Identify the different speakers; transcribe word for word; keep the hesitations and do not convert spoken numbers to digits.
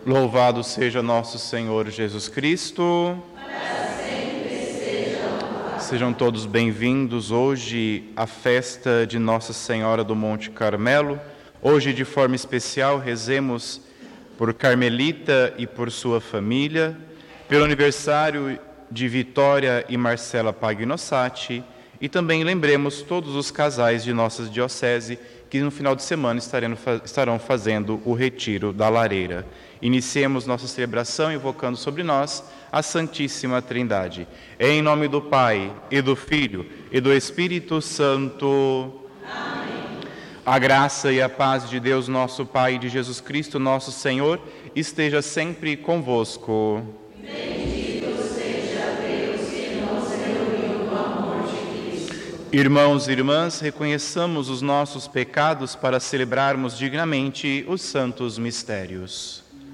Speaker 1: Louvado seja nosso Senhor Jesus Cristo.
Speaker 2: Para sempre seja louvado.
Speaker 1: Sejam todos bem-vindos hoje à festa de Nossa Senhora do Monte Carmelo. Hoje, de forma especial, rezemos por Carmelita e por sua família, pelo aniversário de Vitória e Marcela Pagnossati, e também lembremos todos os casais de nossas diocese que no final de semana estarão fazendo o retiro da lareira. Iniciemos nossa celebração invocando sobre nós a Santíssima Trindade. Em nome do Pai, e do Filho, e do Espírito Santo.
Speaker 2: Amém.
Speaker 1: A graça e a paz de Deus, nosso Pai, e de Jesus Cristo, nosso Senhor, esteja sempre convosco.
Speaker 2: Bendito seja Deus que nos reuniu no amor de Cristo.
Speaker 1: Irmãos e irmãs, reconheçamos os nossos pecados para celebrarmos dignamente os santos mistérios.